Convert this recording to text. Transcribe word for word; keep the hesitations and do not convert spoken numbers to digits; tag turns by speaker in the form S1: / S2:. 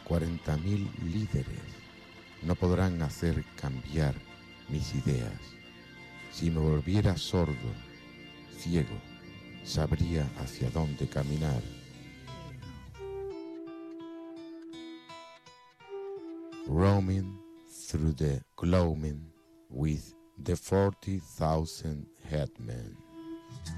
S1: cuarenta mil líderes no podrán hacer cambiar mis ideas. Si me volviera sordo, ciego, sabría hacia dónde caminar. Roaming through the gloaming with the forty thousand headmen.